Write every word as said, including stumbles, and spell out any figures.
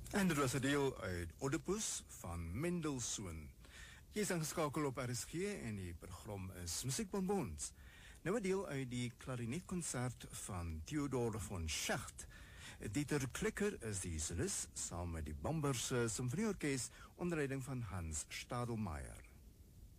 En dit was 'n deel uit Oedipus van Mendelssohn. Jy is ingeskakel op R S G en die program is Musiekbonbons. Nou 'n deel uit die klarinetkonsert van Theodor von Schacht. Dieter Klicker is die solist saam met die Bamberse Symfonieorkes onder leiding van Hans Stadelmeier.